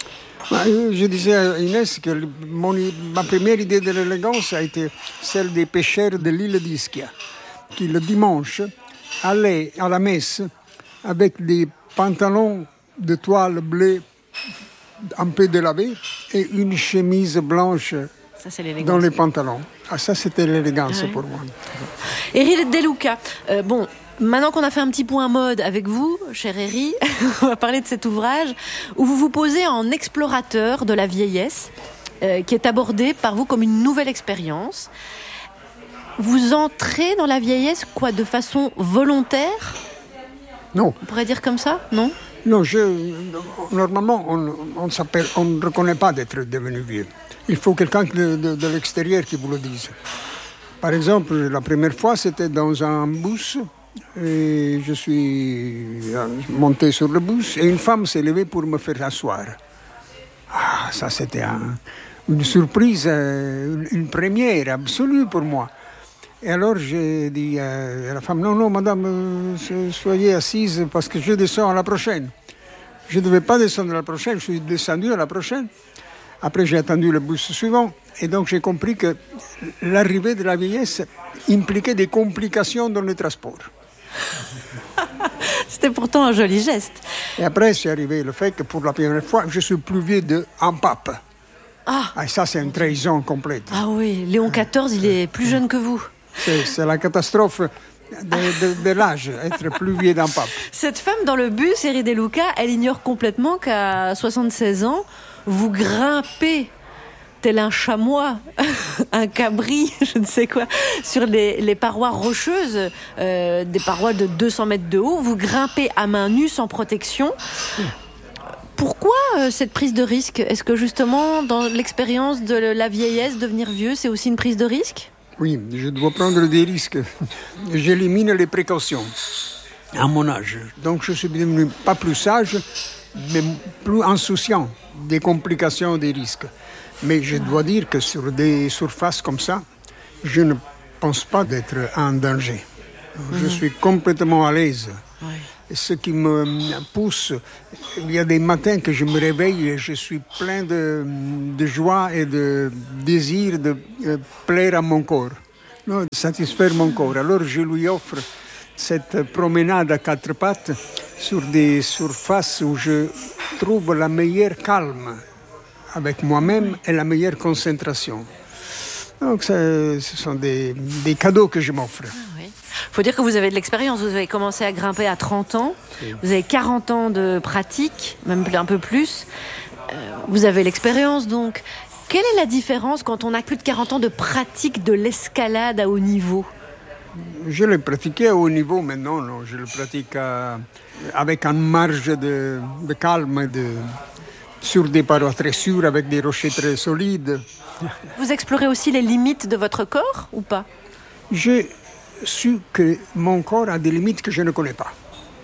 Je disais à Inès que mon, ma première idée de l'élégance a été celle des pêcheurs de l'île d'Ischia, qui le dimanche allaient à la messe avec des pantalons de toile bleue un peu délavés et une chemise blanche ça, c'est dans les pantalons. Ah, ça, c'était l'élégance ouais. pour moi. Eri De Luca, euh, bon, maintenant qu'on a fait un petit point mode avec vous, cher Eri, on va parler de cet ouvrage où vous vous posez en explorateur de la vieillesse, euh, qui est abordé par vous comme une nouvelle expérience. Vous entrez dans la vieillesse, quoi, de façon volontaire? Non. On pourrait dire comme ça, non? Non, je, normalement, on, on, on ne reconnaît pas d'être devenu vieux. Il faut quelqu'un de, de, de l'extérieur qui vous le dise. Par exemple, la première fois, c'était dans un bus. Et je suis monté sur le bus et une femme s'est levée pour me faire asseoir. Ah, ça, c'était un, une surprise, une, une première absolue pour moi. Et alors, j'ai dit à la femme, non, non, madame, soyez assise parce que je descends à la prochaine. Je ne devais pas descendre à la prochaine, je suis descendu à la prochaine. Après, j'ai attendu le bus suivant. Et donc, j'ai compris que l'arrivée de la vieillesse impliquait des complications dans le transport. C'était pourtant un joli geste. Et après, c'est arrivé le fait que pour la première fois, je suis plus vieux d'en pape. Ah. Et ça, c'est une trahison complète. Ah oui, Léon quatorze, il est plus jeune que vous. C'est, c'est la catastrophe de, de, de l'âge, être plus vieux d'un pape. Cette femme dans le bus, Eri De Luca, elle ignore complètement qu'à soixante-seize ans, vous grimpez tel un chamois, un cabri, je ne sais quoi, sur les, les parois rocheuses, euh, des parois de deux cents mètres de haut. Vous grimpez à main nue, sans protection. Pourquoi euh, cette prise de risque ? Est-ce que justement, dans l'expérience de la vieillesse, devenir vieux, c'est aussi une prise de risque ? Oui, je dois prendre des risques. J'élimine les précautions à mon âge. Donc je suis devenu pas plus sage, mais plus insouciant des complications, des risques. Mais je dois dire que sur des surfaces comme ça, je ne pense pas d'être en danger. Je suis complètement à l'aise. Oui. Et ce qui me pousse, il y a des matins que je me réveille et je suis plein de, de joie et de désir de plaire à mon corps, non, de satisfaire mon corps. Alors je lui offre cette promenade à quatre pattes sur des surfaces où je trouve la meilleure calme avec moi-même et la meilleure concentration. Donc ça, ce sont des, des cadeaux que je m'offre. Il faut dire que vous avez de l'expérience. Vous avez commencé à grimper à trente ans. Oui. Vous avez quarante ans de pratique, même un peu plus. Euh, vous avez l'expérience, donc. Quelle est la différence quand on a plus de quarante ans de pratique de l'escalade à haut niveau ? Je l'ai pratiqué à haut niveau maintenant. Non. Je le pratique à, avec une marge de, de calme, de, sur des parois très sûres, avec des rochers très solides. Vous explorez aussi les limites de votre corps ou pas ? J'ai su que mon corps a des limites que je ne connais pas.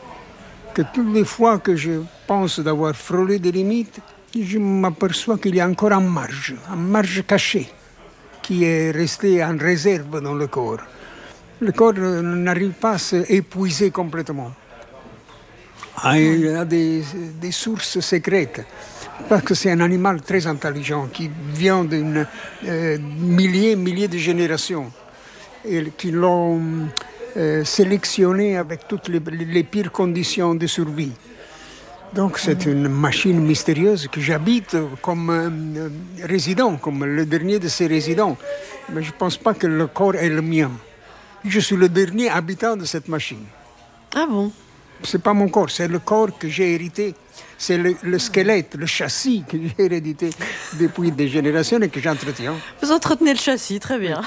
Que toutes les fois que je pense d'avoir frôlé des limites, je m'aperçois qu'il y a encore une marge, une marge cachée, qui est restée en réserve dans le corps. Le corps n'arrive pas à s'épuiser complètement. Il y a des, des sources secrètes. Parce que c'est un animal très intelligent qui vient d'une euh, milliers, milliers de générations et qui l'ont euh, sélectionné avec toutes les, les pires conditions de survie. Donc c'est une machine mystérieuse que j'habite comme euh, résident, comme le dernier de ces résidents. Mais je ne pense pas que le corps est le mien. Je suis le dernier habitant de cette machine. Ah bon ? C'est pas mon corps, c'est le corps que j'ai hérité. C'est le, le squelette, le châssis que j'ai hérité depuis des générations et que j'entretiens. Vous entretenez le châssis, très bien.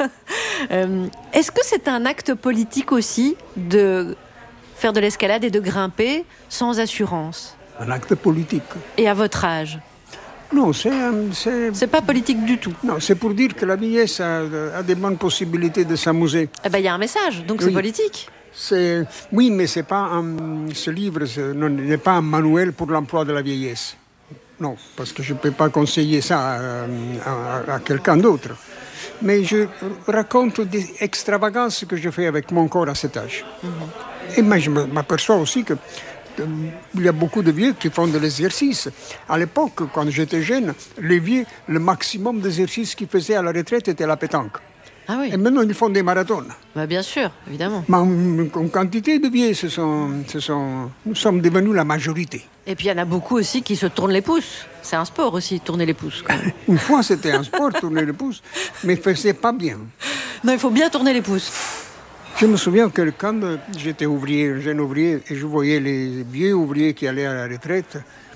euh, est-ce que c'est un acte politique aussi de faire de l'escalade et de grimper sans assurance ? Un acte politique. Et à votre âge ? Non, c'est... C'est, c'est pas politique du tout. Non, c'est pour dire que la vieillesse a, a des bonnes possibilités de s'amuser. Eh ben, il y a un message, donc oui. C'est politique. C'est, oui, mais c'est pas un, ce livre ce, non, n'est pas un manuel pour l'emploi de la vieillesse. Non, parce que je ne peux pas conseiller ça à, à, à quelqu'un d'autre. Mais je raconte des extravagances que je fais avec mon corps à cet âge. Mm-hmm. Et moi, je m'aperçois aussi que euh, il y a beaucoup de vieux qui font de l'exercice. À l'époque, quand j'étais jeune, les vieux, le maximum d'exercice qu'ils faisaient à la retraite était la pétanque. Ah oui. Et maintenant, ils font des marathons. Bah bien sûr, évidemment. Mais en, en quantité de vieux, ce sont, ce sont, nous sommes devenus la majorité. Et puis, il y en a beaucoup aussi qui se tournent les pouces. C'est un sport aussi, tourner les pouces. Une fois, c'était un sport, tourner les pouces, mais c'est pas bien. Non, il faut bien tourner les pouces. Je me souviens que quand j'étais ouvrier, jeune ouvrier, et je voyais les vieux ouvriers qui allaient à la retraite,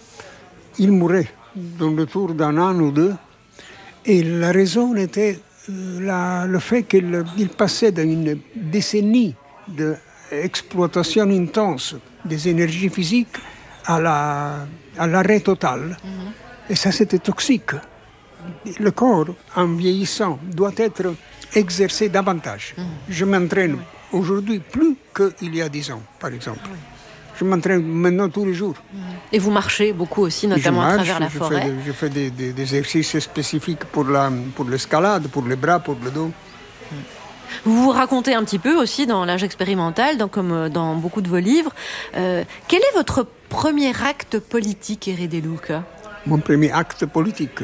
ils mouraient dans le tour d'un an ou deux. Et la raison était... La, le fait qu'il il passait d'une décennie d'exploitation intense des énergies physiques à, la, à l'arrêt total. Mm-hmm. Et ça, c'était toxique. Le corps, en vieillissant, doit être exercé davantage. Mm-hmm. Je m'entraîne oui. aujourd'hui plus qu'il y a dix ans, par exemple. Oui. Je m'entraîne maintenant tous les jours. Et vous marchez beaucoup aussi, notamment marche, à travers la je forêt. Fais de, je fais des, des, des exercices spécifiques pour, la, pour l'escalade, pour les bras, pour le dos. Vous vous racontez un petit peu aussi dans l'âge expérimental, dans, comme dans beaucoup de vos livres. Euh, quel est votre premier acte politique, Erre De Luca ? Mon premier acte politique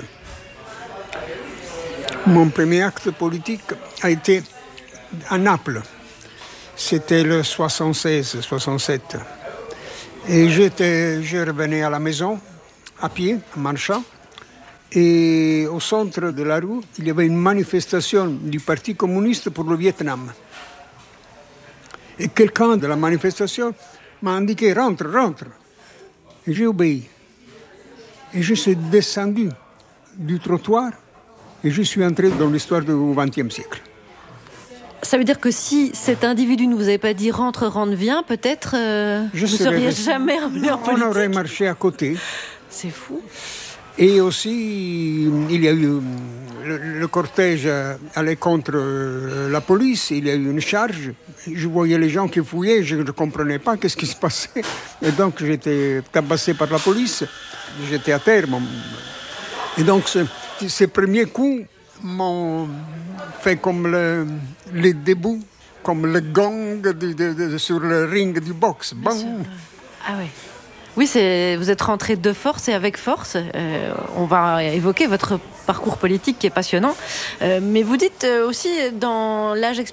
Mon premier acte politique a été à Naples. C'était le soixante-seize soixante-sept. Et j'étais, je revenais à la maison, à pied, en marchant. Et au centre de la rue, il y avait une manifestation du Parti communiste pour le Vietnam. Et quelqu'un de la manifestation m'a indiqué « rentre, rentre ». Et j'ai obéi. Et je suis descendu du trottoir et je suis entré dans l'histoire du vingtième siècle. Ça veut dire que si cet individu ne vous avait pas dit « rentre, rentre, viens », peut-être euh, vous ne seriez resté... jamais emmené en politique. On aurait marché à côté. C'est fou. Et aussi, il y a eu le, le cortège allait contre la police, il y a eu une charge. Je voyais les gens qui fouillaient, je ne comprenais pas qu'est-ce qui se passait. Et donc j'étais tabassé par la police, j'étais à terre. Et donc ce, ces premiers coups m'ont fait comme le, les débuts, comme le gong de, de, de, sur le ring du boxe. Bang. Ah ouais. Oui, c'est, vous êtes rentré de force et avec force. Euh, on va évoquer votre parcours politique qui est passionnant. Euh, mais vous dites aussi dans l'âge